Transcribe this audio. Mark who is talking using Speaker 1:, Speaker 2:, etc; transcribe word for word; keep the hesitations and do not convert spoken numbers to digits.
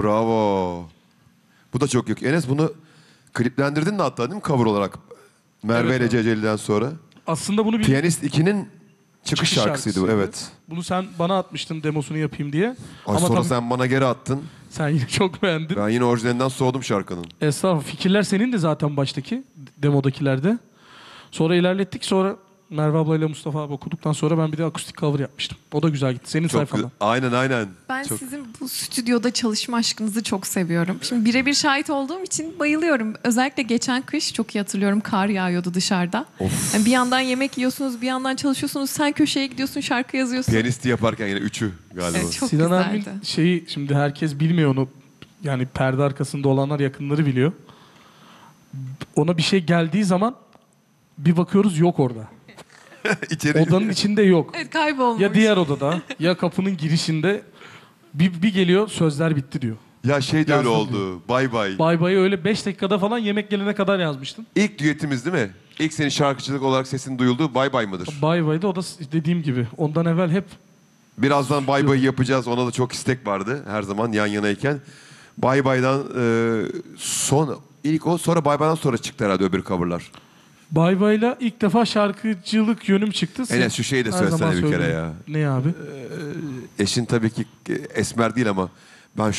Speaker 1: Bravo. Bu da çok yok. Enes bunu kliplendirdin de hatta değil mi cover olarak? Merve
Speaker 2: Evet
Speaker 1: ile
Speaker 2: abi.
Speaker 1: Ceceli'den sonra.
Speaker 2: Aslında bunu bir
Speaker 1: Piyanist iki'nin çıkış,
Speaker 2: çıkış
Speaker 1: şarkısıydı bu.
Speaker 2: şarkısıydı.
Speaker 1: Evet.
Speaker 2: Bunu sen bana atmıştın demosunu yapayım diye.
Speaker 1: Ay
Speaker 2: Ama
Speaker 1: sonra
Speaker 2: tabii
Speaker 1: sen bana geri attın.
Speaker 2: sen yine çok beğendin.
Speaker 1: Ben yine orijinalinden soğudum şarkının.
Speaker 2: Estağfurullah. Fikirler senin de zaten baştaki demodakilerde. Sonra ilerlettik. Sonra Merve ablayla Mustafa abi okuduktan sonra ben bir de akustik cover yapmıştım. O da güzel gitti. Senin
Speaker 1: Çok
Speaker 2: sayfandan.
Speaker 1: gü- Aynen aynen.
Speaker 3: Ben
Speaker 1: Çok...
Speaker 3: sizin bu stüdyoda çalışma aşkınızı çok seviyorum. Şimdi birebir şahit olduğum için bayılıyorum. Özellikle geçen kış çok iyi hatırlıyorum. Kar yağıyordu dışarıda. Yani bir yandan yemek yiyorsunuz, bir yandan çalışıyorsunuz. Sen köşeye gidiyorsun, şarkı yazıyorsun.
Speaker 1: Piyanisti yaparken yine üçü galiba.
Speaker 3: Evet, çok
Speaker 2: Sinan
Speaker 3: güzeldi.
Speaker 2: Erbil şeyi şimdi herkes bilmiyor onu. Yani perde arkasında olanlar yakınları biliyor. Ona bir şey geldiği zaman bir bakıyoruz yok orada.
Speaker 1: İçeri...
Speaker 2: Odanın içinde yok.
Speaker 3: Evet, kaybolmuş.
Speaker 2: Ya diğer odada ya kapının girişinde bir, bir geliyor sözler bitti diyor.
Speaker 1: Ya şey de öyle
Speaker 2: Yazdım
Speaker 1: oldu. Bay bay.
Speaker 2: Bay bayı öyle beş dakikada falan yemek gelene kadar yazmıştım.
Speaker 1: İlk düetimiz değil mi? İlk senin şarkıcılık olarak sesin duyuldu. Bay bay mıdır?
Speaker 2: Bay bayda o da dediğim gibi ondan evvel hep
Speaker 1: Birazdan bay bay yapacağız. Ona da çok istek vardı her zaman yan yanayken. Bay baydan e, son ilk o sonra bay baydan sonra çıktı herhalde öbür coverlar.
Speaker 2: Bay bayla ilk defa şarkıcılık yönüm çıktı.
Speaker 1: Enes şu şeyi de
Speaker 2: Her
Speaker 1: söylesene
Speaker 2: zaman
Speaker 1: bir kere
Speaker 2: söylüyorum.
Speaker 1: ya.
Speaker 2: Ne abi?
Speaker 1: Eşin tabii ki esmer değil ama